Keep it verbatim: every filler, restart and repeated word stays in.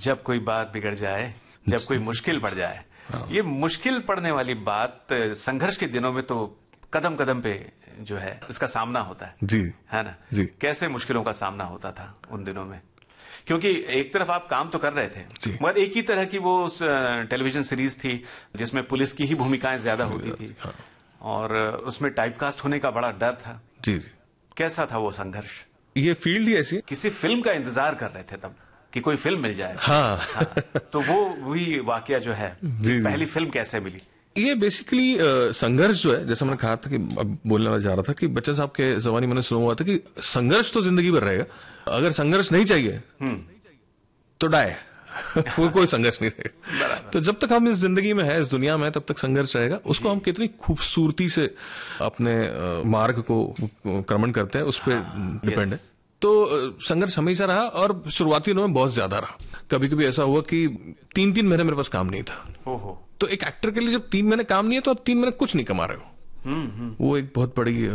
जब कोई बात बिगड़ जाए, जब कोई मुश्किल पड़ जाए, ये मुश्किल पड़ने वाली बात संघर्ष के दिनों में तो कदम कदम पे जो है इसका सामना होता है जी, है ना जी। कैसे मुश्किलों का सामना होता था उन दिनों में? क्योंकि एक तरफ आप काम तो कर रहे थे, मगर एक ही तरह की वो टेलीविजन सीरीज थी जिसमें पुलिस की ही भूमिकाएं ज्यादा होती थी, और उसमें टाइपकास्ट होने का बड़ा डर था। जी जी। कैसा था वो संघर्ष? ये फील्ड ही ऐसी, किसी फिल्म का इंतजार कर रहे थे तब कि कोई फिल्म मिल जाए। हाँ, हाँ। तो वो वही वाकया जो है, जी, पहली फिल्म कैसे मिली? ये बेसिकली संघर्ष जो है, जैसे मैंने कहा था कि अब बोलने जा रहा था कि बच्चन साहब के जमाने मैंने सुना हुआ था कि संघर्ष तो जिंदगी भर रहेगा, अगर संघर्ष नहीं चाहिए तो डाय वो कोई संघर्ष नहीं रहेगा। तो जब तक हम इस जिंदगी में है, इस दुनिया में है, तब तक संघर्ष रहेगा। उसको हम कितनी खूबसूरती से अपने मार्ग को क्रमण करते हैं, उस पर डिपेंड है। तो संघर्ष हमेशा रहा, और शुरुआती दिनों में बहुत ज्यादा रहा। कभी कभी ऐसा हुआ कि तीन तीन महीने मेरे पास काम नहीं था। ओहो। तो एक एक्टर के लिए जब तीन महीने काम नहीं है तो आप तीन महीने कुछ नहीं कमा रहे हो, वो एक बहुत बड़ी